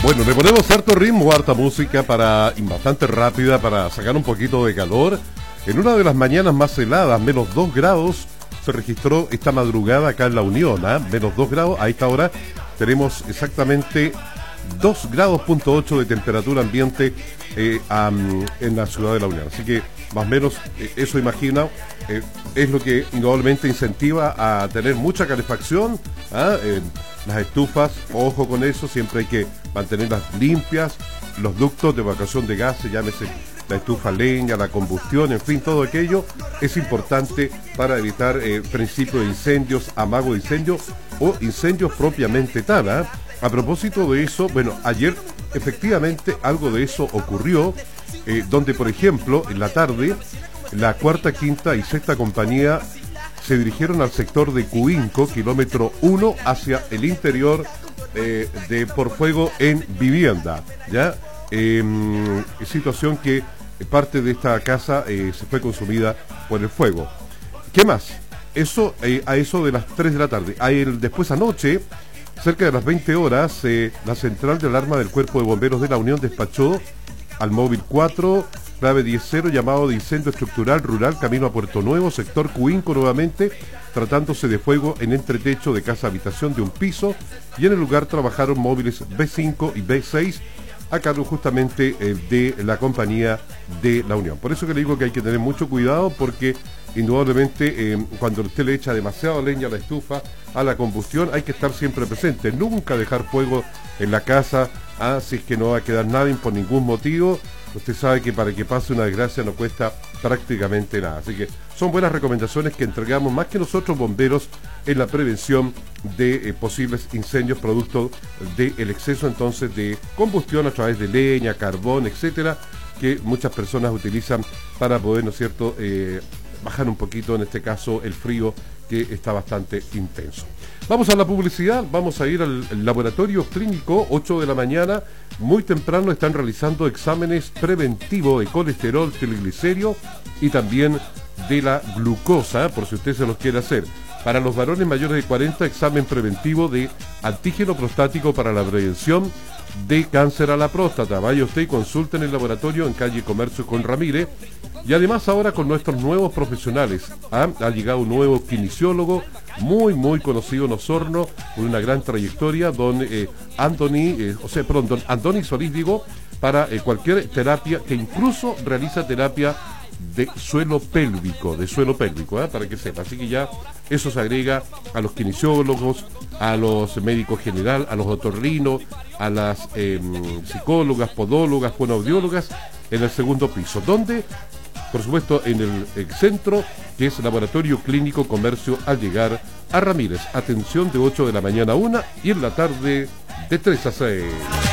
Bueno, le ponemos harto ritmo, harta música bastante rápida para sacar un poquito de calor. En una de las mañanas más heladas, menos 2 grados, se registró esta madrugada acá en La Unión, menos 2 grados. A esta hora tenemos exactamente 2 grados punto 8 de temperatura ambiente en la ciudad de La Unión. Así que más o menos eso imagina, es lo que indudablemente incentiva a tener mucha calefacción. Las estufas, ojo con eso, siempre hay que mantenerlas limpias. Los ductos de evacuación de gases, llámese la estufa leña, la combustión, en fin, todo aquello es importante para evitar principio de incendios, amago de incendios o incendios propiamente tal. A propósito de eso, bueno, ayer efectivamente algo de eso ocurrió, donde por ejemplo en la tarde la cuarta, quinta y sexta compañía se dirigieron al sector de Cuinco, kilómetro 1, hacia el interior de Porfuego en vivienda, ¿ya? Situación que parte de esta casa se fue consumida por el fuego. ¿Qué más? Eso a eso de las 3 de la tarde. Después anoche, cerca de las 20 horas, la central de alarma del Cuerpo de Bomberos de La Unión despachó al móvil 4, clave 10-0, llamado de incendio estructural rural, camino a Puerto Nuevo, sector Cuinco nuevamente, tratándose de fuego en entretecho de casa habitación de un piso, y en el lugar trabajaron móviles B5 y B6 a cargo justamente de la compañía de La Unión. Por eso que le digo que hay que tener mucho cuidado, porque indudablemente cuando usted le echa demasiada leña a la estufa, a la combustión, hay que estar siempre presente, nunca dejar fuego en la casa, si es que no va a quedar nadie por ningún motivo. Usted sabe que para que pase una desgracia no cuesta prácticamente nada. Así que son buenas recomendaciones que entregamos más que nosotros bomberos en la prevención de posibles incendios producto del exceso entonces de combustión a través de leña, carbón, etcétera, que muchas personas utilizan para poder, ¿no es cierto?, bajar un poquito, en este caso, el frío que está bastante intenso. Vamos a la publicidad, vamos a ir al laboratorio clínico, 8 de la mañana, muy temprano están realizando exámenes preventivos de colesterol, triglicéridos y también de la glucosa, por si usted se los quiere hacer. Para los varones mayores de 40, examen preventivo de antígeno prostático para la prevención de cáncer a la próstata. Vaya usted y consulte en el laboratorio en calle Comercio con Ramírez. Y además ahora con nuestros nuevos profesionales. Ha llegado un nuevo kinesiólogo muy conocido en Osorno, con una gran trayectoria, don Andoni Solís, digo, para cualquier terapia, que incluso realiza terapia de suelo pélvico, para que sepa. Así que ya eso se agrega a los kinesiólogos, a los médicos general, a los otorrinos, a las psicólogas, podólogas, fonoaudiólogas, en el segundo piso, donde, por supuesto, en el centro, que es Laboratorio Clínico Comercio al llegar a Ramírez. Atención de 8 de la mañana a 1 y en la tarde de 3 a 6.